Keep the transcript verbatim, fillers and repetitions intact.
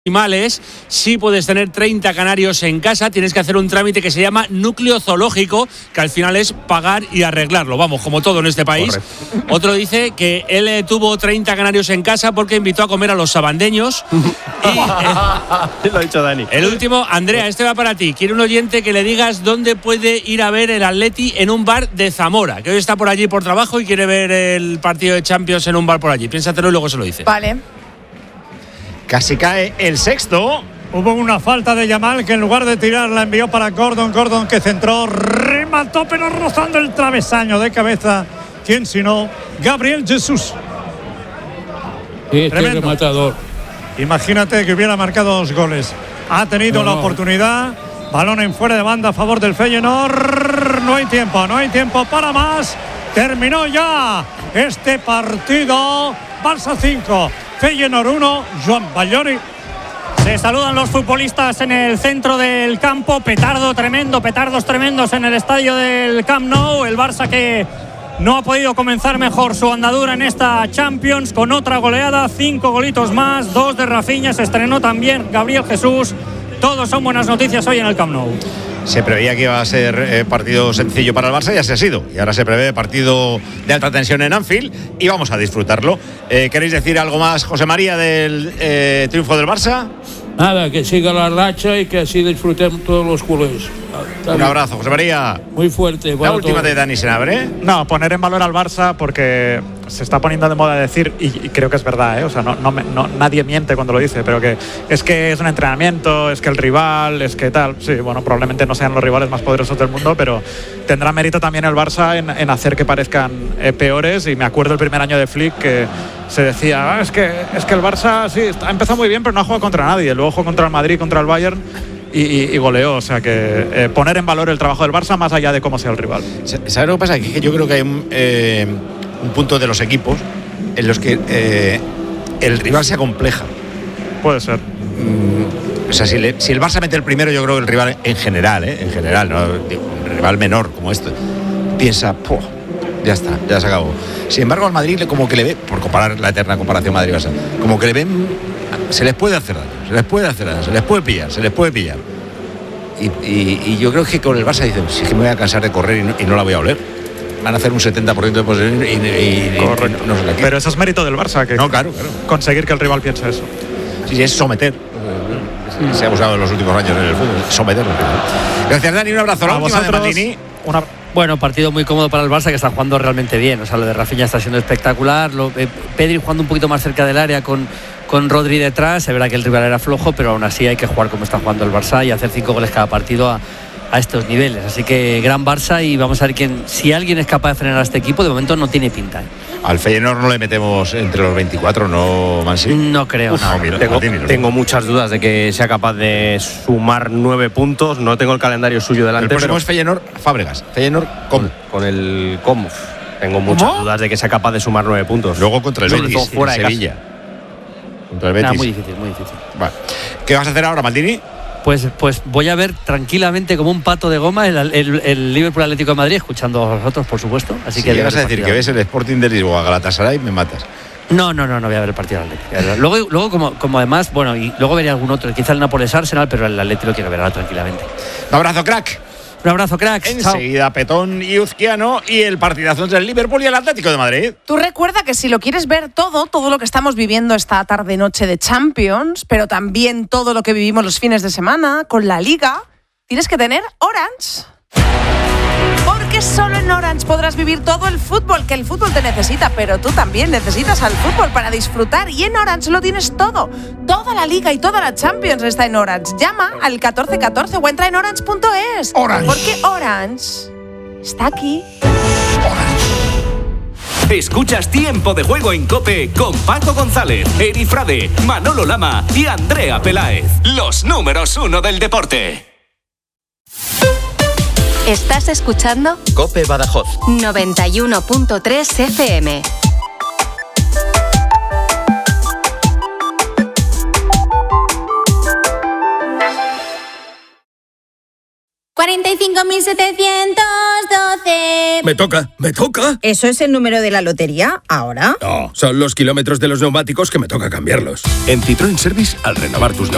animales, sí puedes tener treinta canarios en casa, tienes que hacer un trámite que se llama núcleo zoológico, que al final es pagar y arreglarlo, vamos, como todo en este país. Correcto. Otro dice que él eh, tuvo treinta canarios en casa porque invitó a comer a los sabandeños. y, eh, Lo ha dicho Dani. El último, Andrea, este va para ti. Quiere un oyente que le digas dónde puede ir a ver el Atleti en un bar de Zamora, que hoy está por allí por trabajo y quiere ver el partido de Champions en un bar por allí. Piénsatelo y luego se lo dice. Vale. Casi cae el sexto. Hubo una falta de Yamal que en lugar de tirar la envió para Gordon. Gordon que centró, remató pero rozando el travesaño de cabeza. ¿Quién sino? Gabriel Jesús. Este es rematador. Imagínate que hubiera marcado dos goles. Ha tenido no, la no. oportunidad. Balón en fuera de banda a favor del Feyenoord. No hay tiempo, no hay tiempo para más. Terminó ya este partido. Barça cinco. Feyenoord uno, Joan Balloni. Se saludan los futbolistas en el centro del campo. Petardo tremendo, petardos tremendos en el estadio del Camp Nou. El Barça que no ha podido comenzar mejor su andadura en esta Champions con otra goleada. Cinco golitos más, dos de Rafinha. Se estrenó también Gabriel Jesús. Todos son buenas noticias hoy en el Camp Nou. Se preveía que iba a ser eh, partido sencillo para el Barça y así ha sido. Y ahora se prevé partido de alta tensión en Anfield y vamos a disfrutarlo. Eh, ¿Queréis decir algo más, José María, del eh, triunfo del Barça? Nada, que siga la racha y que así disfrutemos todos los culés. Un abrazo, José María. Muy fuerte. La última de Dani Senabre. No, poner en valor al Barça porque se está poniendo de moda decir, y, y creo que es verdad, ¿eh? O sea, no, no, no, nadie miente cuando lo dice, pero que es que es un entrenamiento, es que el rival, es que tal. Sí, bueno, probablemente no sean los rivales más poderosos del mundo, pero tendrá mérito también el Barça en, en hacer que parezcan eh, peores. Y me acuerdo el primer año de Flick que se decía, ah, es que es que el Barça sí ha empezado muy bien, pero no ha jugado contra nadie. Luego jugó contra el Madrid, contra el Bayern. Y, y, y goleó, o sea que eh, poner en valor el trabajo del Barça más allá de cómo sea el rival. ¿Sabes lo que pasa? Que yo creo que hay un, eh, un punto de los equipos en los que eh, el rival se acompleja. Puede ser. Mm, o sea, si, le, si el Barça mete el primero, yo creo que el rival en general, ¿eh? en general, ¿no? Un rival menor como este, piensa, ¡puh! Ya está, ya se acabó. Sin embargo, al Madrid como que le ve, por comparar la eterna comparación Madrid-Barça, como que le ven, se les puede hacer daño, se les puede hacer daño, se les puede pillar, se les puede pillar. Y, y, y yo creo que con el Barça dicen, si es que me voy a cansar de correr y no, y no la voy a oler. Van a hacer un setenta por ciento de posesión y, y, y Correcto. no se la quieren. Pero eso es mérito del Barça, que no, claro, claro. conseguir que el rival piense eso. Sí, sí, es someter. Sí, se ha usado en los últimos años en el fútbol, someter. Gracias, Dani, un abrazo. La a última vosotros, de Maldini. Una... Bueno, partido muy cómodo para el Barça, que está jugando realmente bien. O sea, lo de Rafinha está siendo espectacular. Lo, eh, Pedri jugando un poquito más cerca del área con, con Rodri detrás. Se verá que el rival era flojo, pero aún así hay que jugar como está jugando el Barça y hacer cinco goles cada partido a, a estos niveles. Así que gran Barça y vamos a ver quién, si alguien es capaz de frenar a este equipo. De momento no tiene pinta, ¿eh? Al Feyenoord no le metemos entre los veinticuatro, ¿no, Mansi? No creo. Uf, no, mira, tengo, Martín, tengo muchas dudas de que sea capaz de sumar nueve puntos. No tengo el calendario suyo delante. El próximo pero es Feyenoord Fábregas. Feyenoord Com. Con el Com. Tengo muchas ¿Cómo? dudas de que sea capaz de sumar nueve puntos. Luego contra el Betis, fuera en de Sevilla. Contra el Betis. Nah, muy difícil, muy difícil. Vale. ¿Qué vas a hacer ahora, Maldini? Pues, pues voy a ver tranquilamente como un pato de goma el, el, el Liverpool Atlético de Madrid, escuchando a vosotros, por supuesto. Así si que llegas a decir que ves el Sporting de Lisboa, Galatasaray, me matas. No, no, no, no voy a ver el partido del Atlético. Luego, luego como, como además, bueno, y luego veré algún otro, quizá el Nápoles Arsenal, pero el Atlético lo quiero ver ahora tranquilamente. Un abrazo, crack. Un abrazo, cracks. Enseguida Chao. Petón y Uzquiano y el partidazo entre el Liverpool y el Atlético de Madrid. Tú recuerda que si lo quieres ver todo, todo lo que estamos viviendo esta tarde-noche de Champions, pero también todo lo que vivimos los fines de semana con la Liga, tienes que tener Orange. Porque solo en Orange podrás vivir todo el fútbol que el fútbol te necesita, pero tú también necesitas al fútbol para disfrutar y en Orange lo tienes todo. Toda la Liga y toda la Champions está en Orange. Llama al catorce catorce o entra en orange punto es. Orange. Porque Orange está aquí. Orange. Escuchas Tiempo de Juego en COPE con Paco González, Eri Frade, Manolo Lama y Andrea Peláez. Los números uno del deporte. ¿Estás escuchando? COPE Badajoz noventa y uno punto tres F M. cuarenta y cinco mil setecientos doce. Me toca, me toca. ¿Eso es el número de la lotería ahora? No, son los kilómetros de los neumáticos que me toca cambiarlos. En Citroën Service, al renovar tus neumáticos